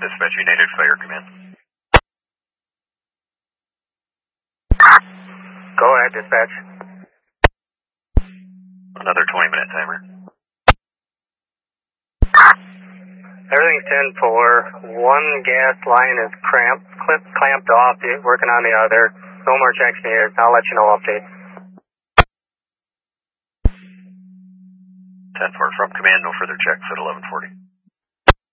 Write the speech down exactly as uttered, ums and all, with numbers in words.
Dispatch, you needed fire command. Go ahead, dispatch. Another twenty minute timer. Everything's ten four. One gas line is cramped, clip, clamped off. Working on the other. No more checks needed. I'll let you know updates. ten four from command, no further checks at eleven forty.